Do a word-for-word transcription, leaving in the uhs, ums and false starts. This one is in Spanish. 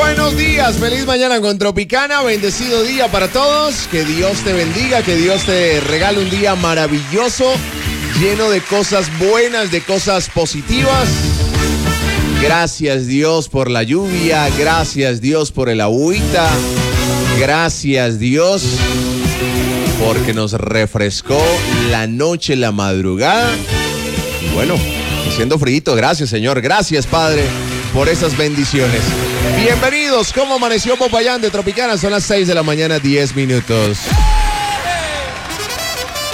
Buenos días, feliz mañana con Tropicana, bendecido día para todos, que Dios te bendiga, que Dios te regale un día maravilloso, lleno de cosas buenas, de cosas positivas. Gracias Dios por la lluvia, gracias Dios por el agüita, gracias Dios porque nos refrescó la noche, la madrugada. Y bueno, haciendo frío, gracias Señor, gracias Padre por esas bendiciones. Bienvenidos, ¿cómo amaneció Popayán de Tropicana? Son las seis de la mañana, diez minutos.